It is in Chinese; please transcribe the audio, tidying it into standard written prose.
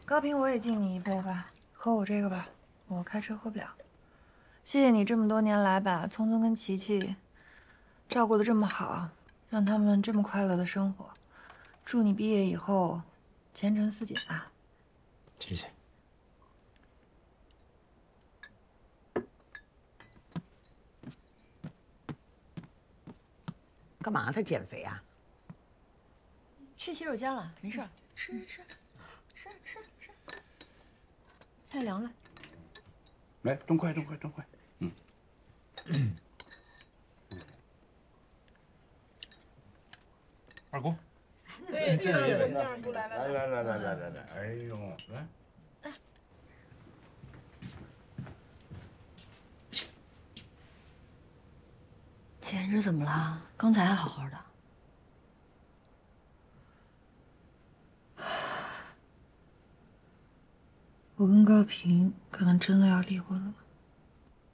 高平，我也敬你一杯吧，喝我这个吧，我开车喝不了。谢谢你这么多年来把聪聪跟琪琪照顾得这么好，让他们这么快乐的生活。祝你毕业以后前程似锦啊！ 谢谢。 干嘛？他减肥啊？ 去洗手间了，没事。吃，菜凉了。 来，动筷。 二姑， 对， 这样这样，来， 哎呦，来。 钱是怎么了？刚才还好好的。我跟高平可能真的要离婚了。